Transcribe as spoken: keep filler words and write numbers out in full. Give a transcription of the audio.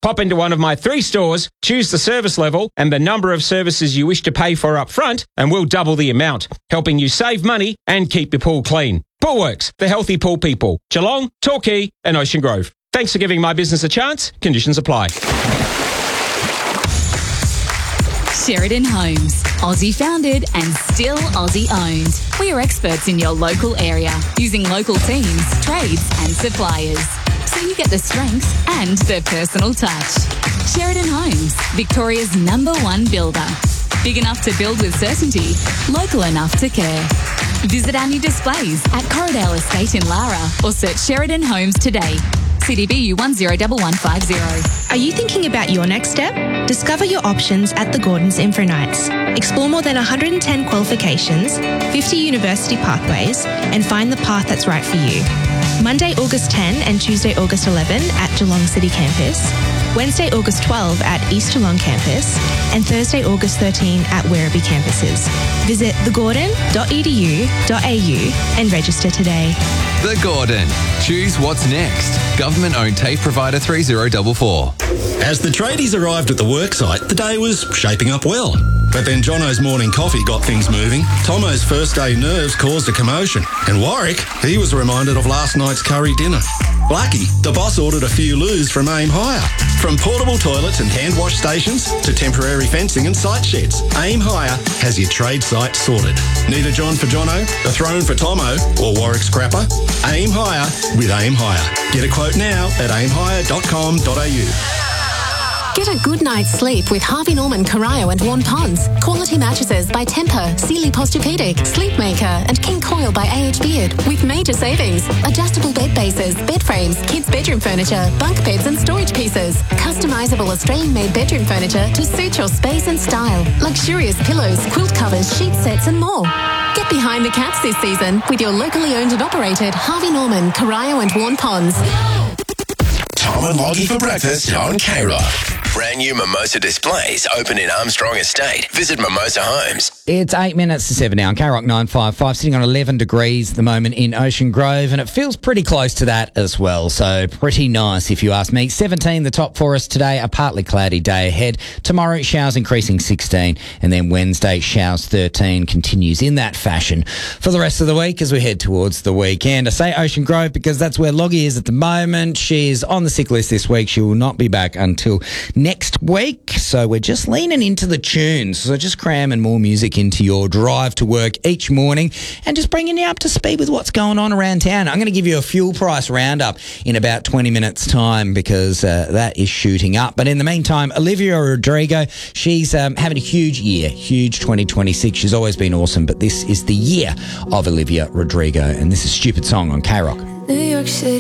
Pop into one of my three stores, choose the service level and the number of services you wish to pay for up front, and we'll double the amount, helping you save money and keep your pool clean. Poolworks, the healthy pool people. Geelong, Torquay and Ocean Grove. Thanks for giving my business a chance. Conditions apply. Sheridan Homes, Aussie founded and still Aussie owned. We are experts in your local area, using local teams, trades and suppliers. So you get the strength and the personal touch. Sheridan Homes, Victoria's number one builder. Big enough to build with certainty, local enough to care. Visit our new displays at Corridale Estate in Lara or search Sheridan Homes today. C D B U one zero one one five zero. Are you thinking about your next step? Discover your options at the Gordon's Info Nights. Explore more than one hundred ten qualifications, fifty university pathways, and find the path that's right for you. Monday, August tenth and Tuesday, August eleventh at Geelong City Campus, Wednesday, August twelfth at East Geelong Campus, and Thursday, August thirteenth at Werribee campuses. Visit the gordon dot e d u dot a u and register today. The Gordon. Choose what's next. Government-owned TAFE provider three zero four four. As the tradies arrived at the worksite, the day was shaping up well. But then Jono's morning coffee got things moving. Tomo's first day nerves caused a commotion. And Warwick, he was reminded of last night's curry dinner. Lucky, the boss ordered a few loos from Aim Higher. From portable toilets and hand wash stations to temporary fencing and site sheds, Aim Higher has your trade site sorted. Need a John for Jono, a throne for Tomo, or Warwick Scrapper? Aim Higher with Aim Higher. Get a quote now at aim higher dot com dot a u. Get a good night's sleep with Harvey Norman, Corio and Vaughan Ponds. Quality mattresses by Tempur, Sealy Posturepedic, Sleepmaker and King Coil by A H Beard with major savings. Adjustable bed bases, bed frames, kids' bedroom furniture, bunk beds and storage pieces. Customisable Australian-made bedroom furniture to suit your space and style. Luxurious pillows, quilt covers, sheet sets and more. Get behind the cats this season with your locally owned and operated Harvey Norman, Corio and Vaughan Ponds. Tom and Loggy for breakfast on K-Rock. Brand new Mimosa displays open in Armstrong Estate. Visit Mimosa Homes. It's eight minutes to seven now on K-Rock nine five five, sitting on eleven degrees at the moment in Ocean Grove, and it feels pretty close to that as well, so pretty nice if you ask me. seventeen, the top for us today, a partly cloudy day ahead. Tomorrow, showers increasing sixteen, and then Wednesday, showers thirteen, continues in that fashion for the rest of the week as we head towards the weekend. I say Ocean Grove because that's where Loggy is at the moment. She's on the sick list this week. She will not be back until next week, so we're just leaning into the tunes, so just cramming more music into your drive to work each morning and just bringing you up to speed with what's going on around town. I'm going to give you a fuel price roundup in about twenty minutes time because uh, that is shooting up, but in the meantime, Olivia Rodrigo, she's um, having a huge year, huge twenty twenty-six. She's always been awesome, but this is the year of Olivia Rodrigo, and this is Stupid Song on K-Rock. New York City.